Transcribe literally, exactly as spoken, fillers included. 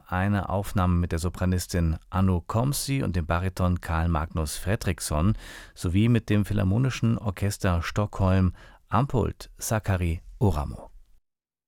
eine Aufnahme mit der Sopranistin Anu Komsi und dem Bariton Carl Magnus Fredriksson sowie mit dem Philharmonischen Orchester Stockholm am Pult Sakari Oramo.